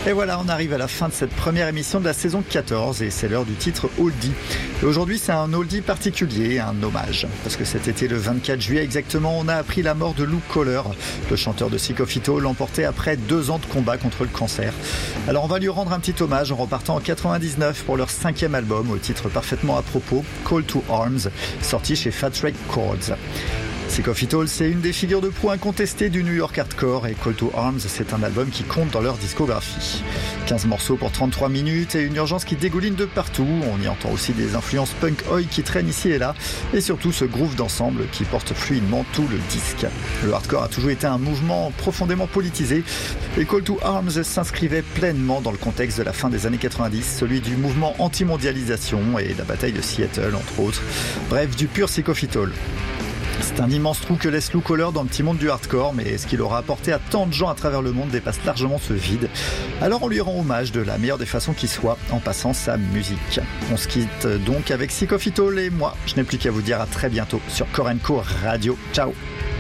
Et voilà, on arrive à la fin de cette première émission de la saison 14 et c'est l'heure du titre Oldie. Et aujourd'hui, c'est un oldie particulier, un hommage. Parce que cet été, le 24 juillet exactement, on a appris la mort de Lou Kohler, le chanteur de Sick of It All, emporté après 2 ans de combat contre le cancer. Alors on va lui rendre un petit hommage en repartant en 99 pour leur 5e album, au titre parfaitement à propos, Call to Arms, sorti chez Fat Wreck Chords. Sick of It All, c'est une des figures de proue incontestées du New York hardcore et Call to Arms, c'est un album qui compte dans leur discographie. 15 morceaux pour 33 minutes et une urgence qui dégouline de partout. On y entend aussi des influences punk oi qui traînent ici et là et surtout ce groove d'ensemble qui porte fluidement tout le disque. Le hardcore a toujours été un mouvement profondément politisé et Call to Arms s'inscrivait pleinement dans le contexte de la fin des années 90, celui du mouvement anti-mondialisation et la bataille de Seattle entre autres. Bref, du pur Sick of It All. C'est un immense trou que laisse Lou Kohler dans le petit monde du hardcore, mais ce qu'il aura apporté à tant de gens à travers le monde dépasse largement ce vide. Alors on lui rend hommage de la meilleure des façons qui soit, en passant sa musique. On se quitte donc avec Sick of It All et moi, je n'ai plus qu'à vous dire à très bientôt sur Core & Co Radio. Ciao.